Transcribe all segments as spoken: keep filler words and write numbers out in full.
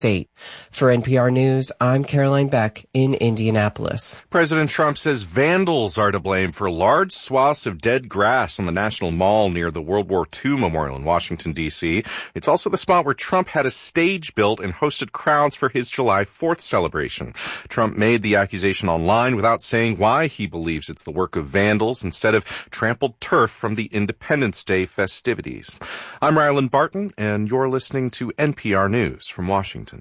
State. For N P R News, I'm Caroline Beck in Indianapolis. President Trump says vandals are to blame for large swaths of dead grass on the National Mall near the World War Two Memorial in Washington, D C It's also the spot where Trump had a stage built and hosted crowds for his July fourth celebration. Trump made the accusation online without saying why he believes it's the work of vandals instead of trampled turf from the Independence Day festivities. I'm Ryland Barton, and you're listening to N P R News from Washington.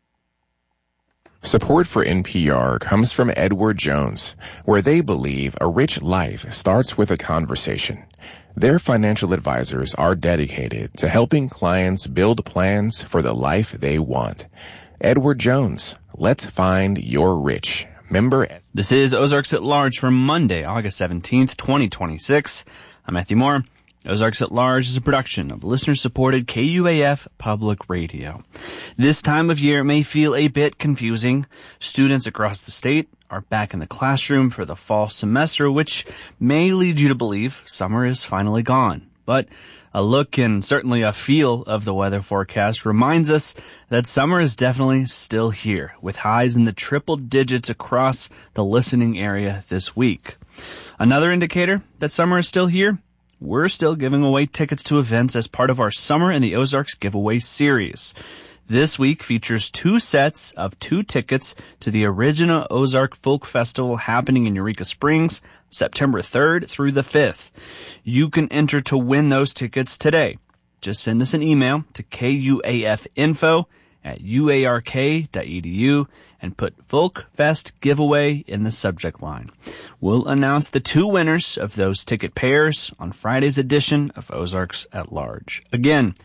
Support for N P R comes from Edward Jones, where they believe a rich life starts with a conversation. Their financial advisors are dedicated to helping clients build plans for the life they want. Edward Jones, let's find your rich. Member. This is Ozarks at Large for Monday, August seventeenth, twenty twenty-six. I'm Matthew Moore. Ozarks at Large is a production of listener-supported K U A F Public Radio. This time of year may feel a bit confusing. Students across the state are back in the classroom for the fall semester, which may lead you to believe summer is finally gone. But a look and certainly a feel of the weather forecast reminds us that summer is definitely still here, with highs in the triple digits across the listening area this week. Another indicator that summer is still here: we're still giving away tickets to events as part of our Summer in the Ozarks giveaway series. This week features two sets of two tickets to the Original Ozark Folk Festival happening in Eureka Springs, September third through the fifth. You can enter to win those tickets today. Just send us an email to kuafinfo at uark dot edu and put Folk Fest Giveaway in the subject line. We'll announce the two winners of those ticket pairs on Friday's edition of Ozarks at Large. Again,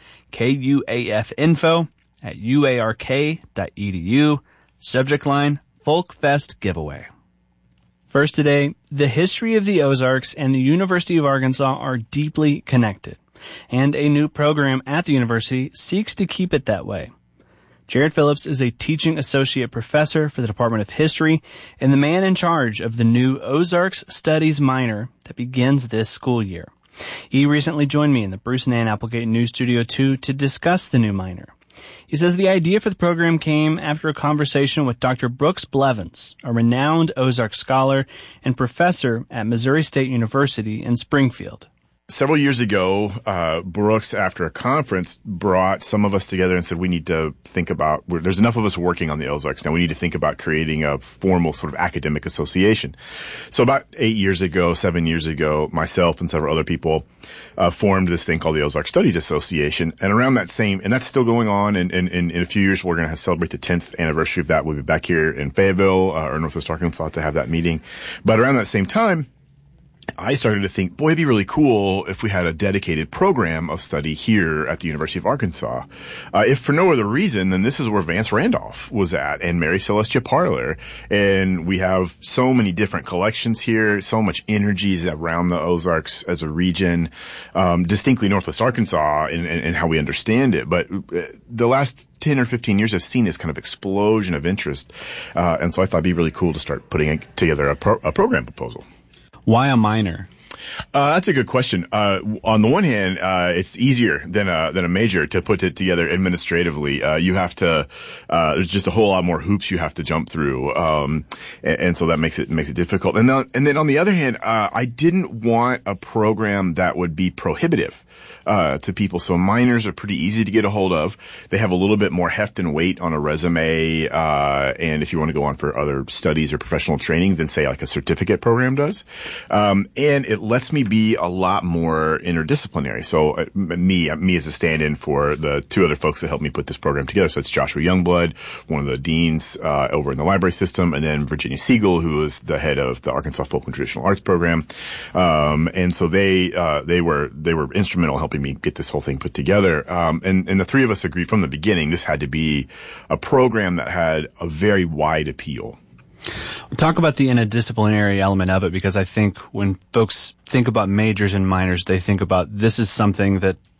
kuafinfo at uark dot edu, subject line Folk Fest Giveaway. First today, the history of the Ozarks and the University of Arkansas are deeply connected, and a new program at the university seeks to keep it that way. Jared Phillips is a teaching associate professor for the Department of History and the man in charge of the new Ozarks Studies minor that begins this school year. He recently joined me in the Bruce and Ann Applegate News Studio two to discuss the new minor. He says the idea for the program came after a conversation with Doctor Brooks Blevins, a renowned Ozark scholar and professor at Missouri State University in Springfield. Several years ago, uh, Brooks, after a conference, brought some of us together and said, we need to think about, there's enough of us working on the Ozarks now, we need to think about creating a formal sort of academic association. So about eight years ago, seven years ago, myself and several other people uh, formed this thing called the Ozark Studies Association. And around that same, and that's still going on, and, and, and in a few years, we're going to celebrate the tenth anniversary of that. We'll be back here in Fayetteville uh, or Northwest Arkansas to have that meeting. But around that same time, I started to think, boy, it'd be really cool if we had a dedicated program of study here at the University of Arkansas. Uh, if for no other reason, then this is where Vance Randolph was at and Mary Celestia Parler. And we have so many different collections here, so much energies around the Ozarks as a region, um, distinctly Northwest Arkansas in, in, in how we understand it. But the last ten or fifteen years have seen this kind of explosion of interest. Uh, and so I thought it'd be really cool to start putting together a, pro- a program proposal. Why a minor? Uh, that's a good question. Uh, on the one hand, uh, it's easier than a, than a major to put it together administratively. Uh, you have to, uh, there's just a whole lot more hoops you have to jump through. Um, and, and so that makes it, makes it difficult. And then, and then on the other hand, uh, I didn't want a program that would be prohibitive, uh, to people. So minors are pretty easy to get a hold of. They have a little bit more heft and weight on a resume. Uh, and if you want to go on for other studies or professional training than say like a certificate program does. Um, and it lets me be a lot more interdisciplinary. So uh, me, me as a stand-in for the two other folks that helped me put this program together. So it's Joshua Youngblood, one of the deans uh, over in the library system, and then Virginia Siegel, who is the head of the Arkansas Folk and Traditional Arts program. Um, and so they uh, they were they were instrumental in helping me get this whole thing put together. Um, and, and the three of us agreed from the beginning this had to be a program that had a very wide appeal. We'll talk about the interdisciplinary element of it, because I think when folks think about majors and minors, they think about this is something that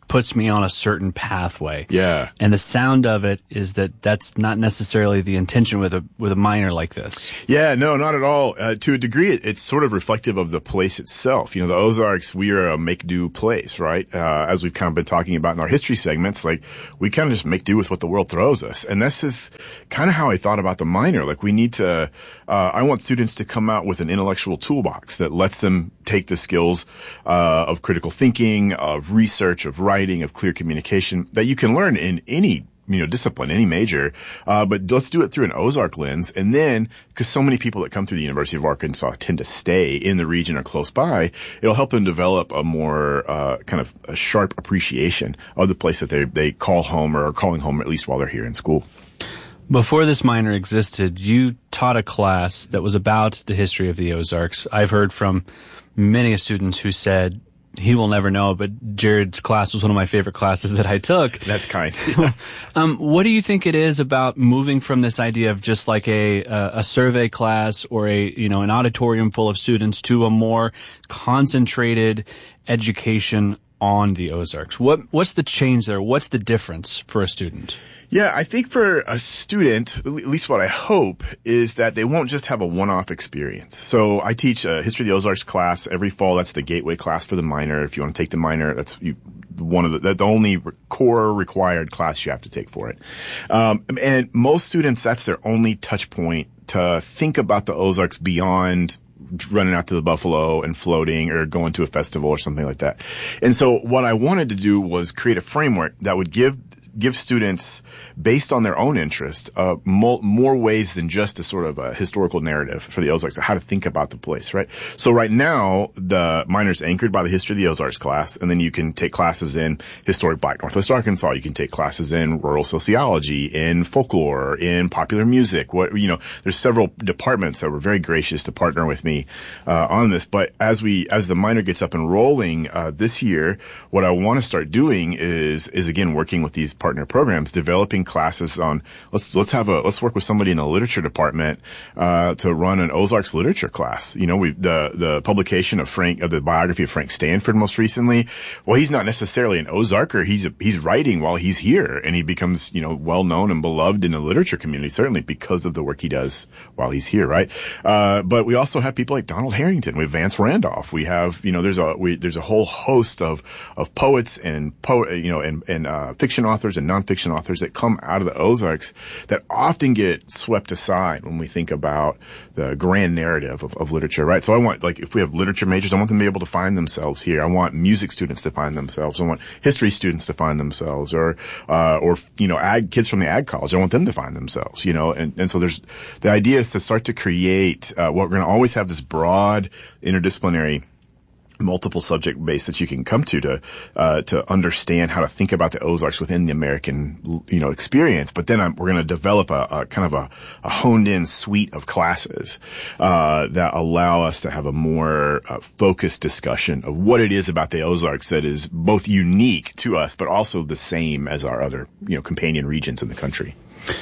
puts me on a certain pathway. Yeah. And the sound of it is that that's not necessarily the intention with a with a minor like this. Yeah, no, not at all. Uh, to a degree, it, it's sort of reflective of the place itself. You know, the Ozarks, we are a make-do place, right? Uh, as we've kind of been talking about in our history segments, like, we kind of just make do with what the world throws us. And this is kind of how I thought about the minor. Like, we need to, uh, I want students to come out with an intellectual toolbox that lets them take the skills, uh, of critical thinking, of research, of writing, of clear communication that you can learn in any you know, discipline, any major, uh, but let's do it through an Ozark lens. And then, because so many people that come through the University of Arkansas tend to stay in the region or close by, it'll help them develop a more, uh, kind of a sharp appreciation of the place that they, they call home or are calling home, at least while they're here in school. Before this minor existed, you taught a class that was about the history of the Ozarks. I've heard from many students who said, he will never know, but Jared's class was one of my favorite classes that I took. That's kind. um, what do you think it is about moving from this idea of just like a, a, a survey class or a, you know, an auditorium full of students to a more concentrated education on the Ozarks? What, what's the change there? What's the difference for a student? Yeah, I think for a student, at least what I hope, is that they won't just have a one-off experience. So I teach a History of the Ozarks class every fall. That's the gateway class for the minor. If you want to take the minor, that's you, one of the, the only core required class you have to take for it. Um, and most students, that's their only touch point to think about the Ozarks beyond running out to the Buffalo and floating or going to a festival or something like that. And so what I wanted to do was create a framework that would give give students, based on their own interest, uh, more, more ways than just a sort of a historical narrative for the Ozarks, how to think about the place, right? So right now, the minor's anchored by the History of the Ozarks class, and then you can take classes in historic Black Northwest Arkansas. You can take classes in rural sociology, in folklore, in popular music. What, you know, there's several departments that were very gracious to partner with me, uh, on this. But as we, as the minor gets up and rolling, uh, this year, what I want to start doing is, is again, working with these partner programs, developing classes on, let's, let's have a, let's work with somebody in the literature department, uh, to run an Ozarks literature class. You know, we, the, the publication of Frank, of the biography of Frank Stanford most recently. Well, he's not necessarily an Ozarker. He's, a, he's writing while he's here, and he becomes, you know, well known and beloved in the literature community, certainly because of the work he does while he's here, right? Uh, but we also have people like Donald Harrington. We have Vance Randolph. We have, you know, there's a, we, there's a whole host of, of poets and po, you know, and, and, uh, fiction authors and nonfiction authors that come out of the Ozarks that often get swept aside when we think about the grand narrative of, of literature, right? So I want, like, if we have literature majors, I want them to be able to find themselves here. I want music students to find themselves. I want history students to find themselves, or, uh, or, you know, ag, kids from the ag college. I want them to find themselves, you know, and, and so there's, the idea is to start to create, uh, what we're going to always have this broad interdisciplinary multiple subject base that you can come to to uh to understand how to think about the Ozarks within the American, you know, experience. But then I'm, we're going to develop a, a kind of a, a honed-in suite of classes uh that allow us to have a more uh, focused discussion of what it is about the Ozarks that is both unique to us, but also the same as our other, you know, companion regions in the country.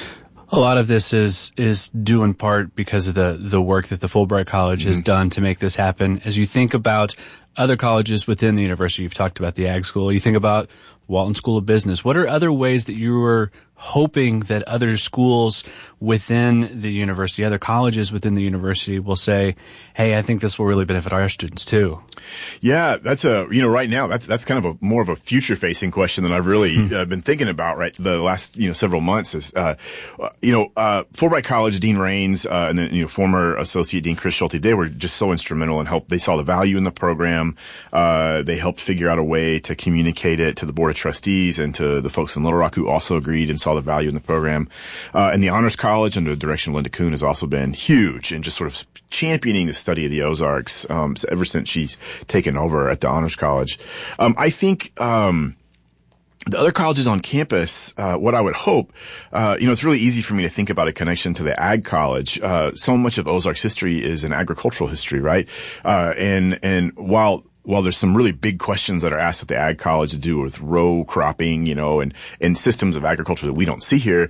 A lot of this is is due in part because of the the work that the Fulbright College has mm-hmm. done to make this happen. As you think about other colleges within the university, you've talked about the Ag School, you think about Walton School of Business. What are other ways that you were hoping that other schools within the university, other colleges within the university will say, hey, I think this will really benefit our students too? Yeah, that's a, you know, right now, that's, that's kind of a more of a future facing question that I've really hmm. uh, been thinking about, right, the last, you know, several months is, uh, you know, uh, Fulbright College, Dean Raines, uh, and then, you know, former Associate Dean Chris Schulte, they were just so instrumental and helped, they saw the value in the program. Uh, they helped figure out a way to communicate it to the Board of Trustees and to the folks in Little Rock who also agreed and saw the value in the program. Uh, and the Honors College under the direction of Linda Kuhn has also been huge in just sort of championing the study of the Ozarks, um, ever since she's taken over at the Honors College. Um, I think, um, the other colleges on campus, uh, what I would hope, uh, you know, it's really easy for me to think about a connection to the Ag College. Uh, so much of Ozarks history is an agricultural history, right? Uh, and, and while, While there's some really big questions that are asked at the Ag College to do with row cropping, you know, and, and systems of agriculture that we don't see here,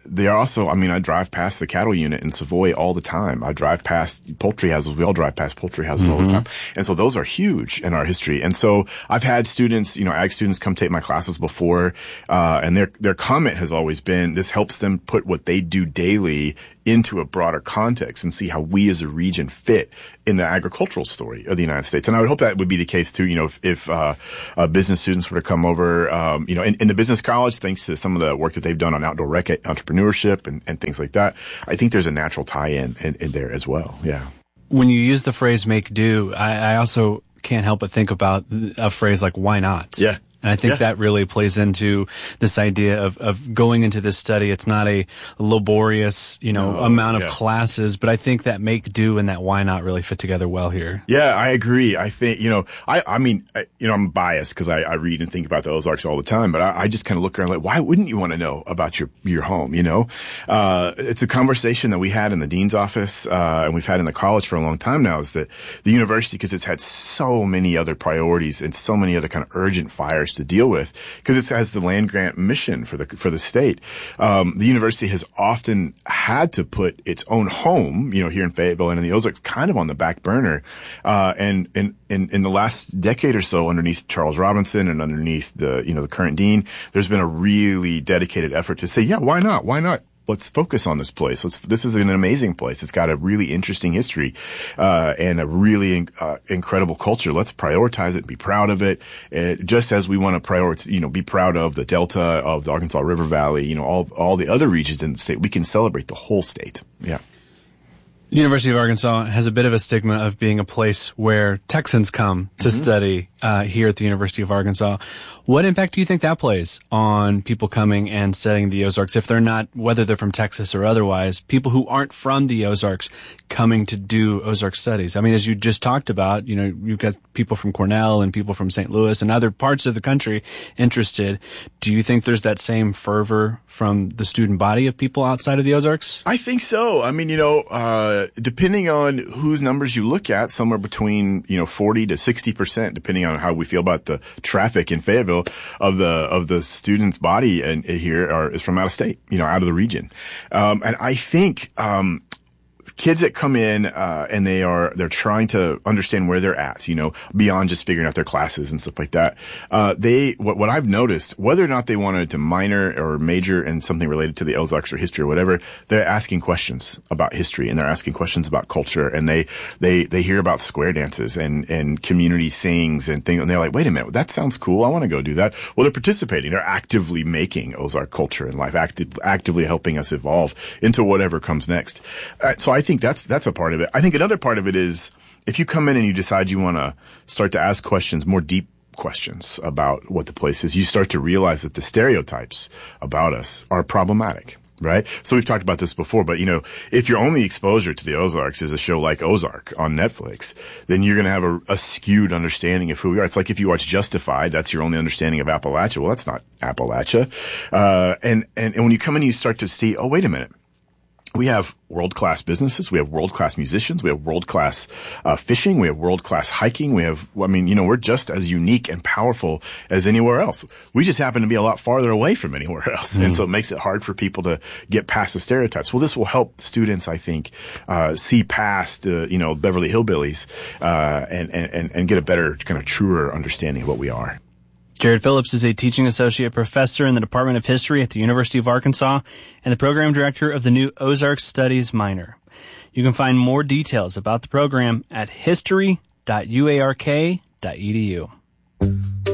they are also, I mean, I drive past the cattle unit in Savoy all the time. I drive past poultry houses. We all drive past poultry houses mm-hmm. all the time. And so those are huge in our history. And so I've had students, you know, ag students come take my classes before, uh, and their, their comment has always been, this helps them put what they do daily into a broader context and see how we as a region fit in the agricultural story of the United States. And I would hope that would be the case too, you know, if, if uh, uh business students were to come over, um, you know, in, in the business college, thanks to some of the work that they've done on outdoor rec entrepreneurship and, and things like that, I think there's a natural tie-in in, in there as well. Yeah. When you use the phrase make do, I, I also can't help but think about a phrase like why not? Yeah. And I think yeah. that really plays into this idea of, of going into this study. It's not a laborious, you know, no, amount of yeah. classes, but I think that make do and that why not really fit together well here. Yeah, I agree. I think, you know, I, I mean, I, you know, I'm biased because I, I read and think about the Ozarks all the time, but I, I just kind of look around like, why wouldn't you want to know about your, your home? You know, uh, it's a conversation that we had in the dean's office, uh, and we've had in the college for a long time now, is that the university, because it's had so many other priorities and so many other kind of urgent fires to deal with, because it has the land grant mission for the for the state. Um, the university has often had to put its own home, you know, here in Fayetteville and in the Ozarks, kind of on the back burner. Uh, and in, in in the last decade or so, underneath Charles Robinson and underneath the you know the current dean, there's been a really dedicated effort to say, yeah, why not? Why not? Let's focus on this place. Let's, this is an amazing place. It's got a really interesting history, uh, and a really, uh, incredible culture. Let's prioritize it, be proud of it. Uh, just as we want to prioritize, you know, be proud of the Delta, of the Arkansas River Valley, you know, all, all the other regions in the state. We can celebrate the whole state. Yeah. University of Arkansas has a bit of a stigma of being a place where Texans come to mm-hmm. study uh, here at the University of Arkansas. What impact do you think that plays on people coming and studying the Ozarks, if they're not, whether they're from Texas or otherwise, people who aren't from the Ozarks coming to do Ozark studies? I mean, as you just talked about, you know, you've got people from Cornell and people from Saint Louis and other parts of the country interested. Do you think there's that same fervor from the student body of people outside of the Ozarks? I think so. I mean, you know, uh, depending on whose numbers you look at, somewhere between, you know, forty to sixty percent, depending on how we feel about the traffic in Fayetteville, of the, of the students' body and here are, is from out of state, you know, out of the region. Um, and I think, um, kids that come in, uh, and they are, they're trying to understand where they're at, you know, beyond just figuring out their classes and stuff like that. Uh, they, what, what I've noticed, whether or not they wanted to minor or major in something related to the Ozarks or history or whatever, they're asking questions about history and they're asking questions about culture, and they, they, they hear about square dances and, and community sings and things, and they're like, wait a minute, that sounds cool. I want to go do that. Well, they're participating. They're actively making Ozark culture and life, active, actively helping us evolve into whatever comes next. Uh, so I I think that's that's a part of it. I think another part of it is if you come in and you decide you want to start to ask questions, more deep questions about what the place is, you start to realize that the stereotypes about us are problematic, right? So we've talked about this before, but you know, if your only exposure to the Ozarks is a show like Ozark on Netflix, then you're going to have a, a skewed understanding of who we are. It's like if you watch Justified, that's your only understanding of Appalachia. Well, that's not Appalachia. Uh, and, and, and when you come in, you start to see, oh, wait a minute. We have world-class businesses. We have world-class musicians. We have world-class uh, fishing. We have world-class hiking. We have, I mean, you know, we're just as unique and powerful as anywhere else. We just happen to be a lot farther away from anywhere else. Mm. And so it makes it hard for people to get past the stereotypes. Well, this will help students, I think, uh, see past, uh, you know, Beverly Hillbillies, uh, and, and, and get a better, kind of truer understanding of what we are. Jared Phillips is a teaching associate professor in the Department of History at the University of Arkansas and the program director of the new Ozark Studies minor. You can find more details about the program at history dot u a r k dot e d u.